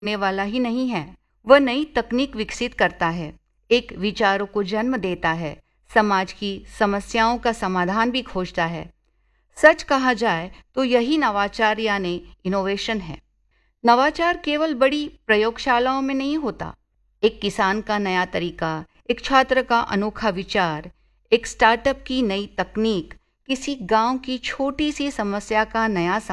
करने वाला ही नहीं है, वह नई तकनीक विकसित करता है, एक विचारों को जन्म देता है, समाज की समस्याओं का समाधान भी खोजता है। सच कहा जाए तो यही नवाचार यानी इनोवेशन है। नवाचार केवल बड़ी प्रयोगशालाओं में नहीं होता। एक किसान का नया तरीका, एक छात्र का अनोखा विचार, एक स्टार्टअप की नई तकनीक, किसी गांव की छोटी सी समस्या का नया